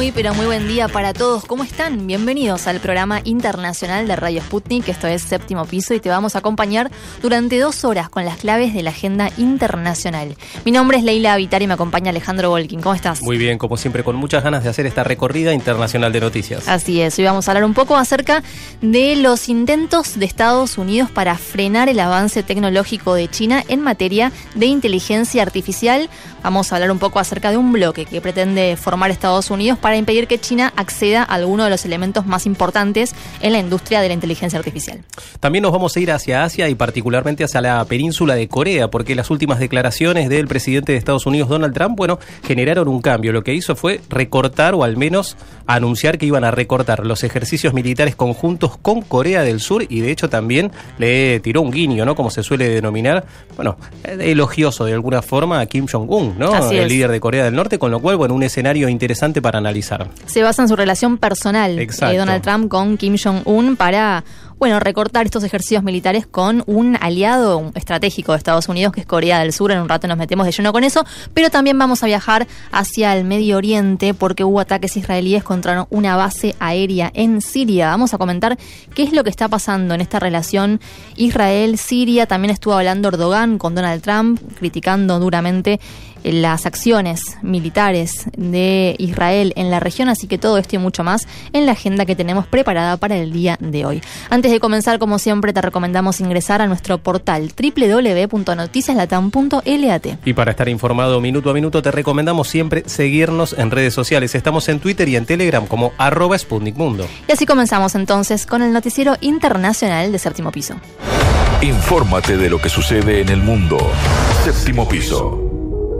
Muy, pero muy buen día para todos. ¿Cómo están? Bienvenidos al programa internacional de Radio Sputnik. Esto es Séptimo Piso y te vamos a acompañar durante 2 horas con las claves de la agenda internacional. Mi nombre es Leila Vitari y me acompaña Alejandro Volkin. ¿Cómo estás? Muy bien, como siempre, con muchas ganas de hacer esta recorrida internacional de noticias. Así es, hoy vamos a hablar un poco acerca de los intentos de Estados Unidos para frenar el avance tecnológico de China en materia de inteligencia artificial. Vamos a hablar un poco acerca de un bloque que pretende formar Estados Unidos para impedir que China acceda a alguno de los elementos más importantes en la industria de la inteligencia artificial. También nos vamos a ir hacia Asia y particularmente hacia la península de Corea, porque las últimas declaraciones del presidente de Estados Unidos, Donald Trump, generaron un cambio. Lo que hizo fue recortar, o al menos anunciar que iban a recortar los ejercicios militares conjuntos con Corea del Sur, y de hecho también le tiró un guiño, ¿no? Como se suele denominar, elogioso de alguna forma a Kim Jong-un, ¿no? El líder de Corea del Norte, con lo cual, un escenario interesante para analizar. Se basa en su relación personal de Donald Trump con Kim Jong-un para recortar estos ejercicios militares con un aliado estratégico de Estados Unidos, que es Corea del Sur. En un rato nos metemos de lleno con eso, pero también vamos a viajar hacia el Medio Oriente porque hubo ataques israelíes contra una base aérea en Siria. Vamos a comentar qué es lo que está pasando en esta relación Israel-Siria. También estuvo hablando Erdogan con Donald Trump, criticando duramente las acciones militares de Israel en la región, así que todo esto y mucho más en la agenda que tenemos preparada para el día de hoy. Antes de comenzar, como siempre, te recomendamos ingresar a nuestro portal www.noticiaslatam.lat. Y para estar informado minuto a minuto, te recomendamos siempre seguirnos en redes sociales. Estamos en Twitter y en Telegram como @SputnikMundo. Y así comenzamos entonces con el noticiero internacional de Séptimo Piso. Infórmate de lo que sucede en el mundo. Séptimo Piso.